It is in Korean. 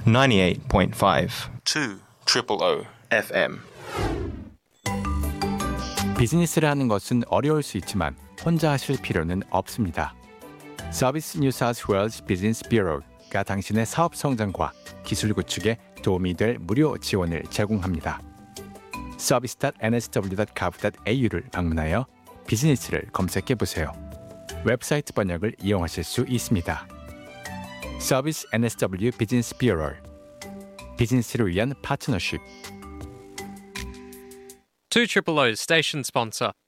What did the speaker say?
98.5 2 FM. 비즈니스를 하는 것은 어려울 수 있지만 혼자 하실 필요는 없습니다. 서비스 뉴 사우스 웨일스 비즈니스 뷰로가 당신의 사업 성장과 기술 구축에 도움이 될 무료 지원을 제공합니다. service.nsw.gov.au를 방문하여 비즈니스를 검색해보세요. 웹사이트 번역을 이용하실 수 있습니다. 서비스 NSW 비즈니스 뷰로, 비즈니스를 위한 파트너십. 2 Triple O's station sponsor.